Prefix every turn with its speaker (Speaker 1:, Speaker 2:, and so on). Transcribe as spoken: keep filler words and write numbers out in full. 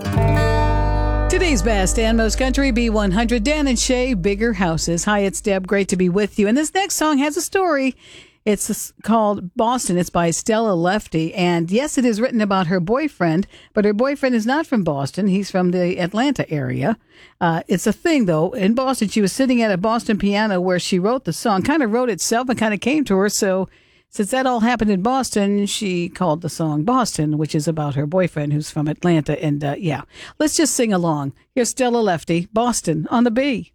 Speaker 1: Today's best and most country B one hundred. Dan and Shay, Bigger Houses. Hi, it's Deb. Great to be with you. And this next song has a story. It's called Boston. It's by Stella Lefty. And yes, it is written about her boyfriend, but her boyfriend is not from Boston. He's from the Atlanta area. Uh, it's a thing, though. In Boston, she was sitting at a Boston piano where she wrote the song, kind of wrote itself and kind of came to her. So since that all happened in Boston, she called the song Boston, which is about her boyfriend who's from Atlanta. And uh, yeah, let's just sing along. Here's Stella Lefty, Boston on the B.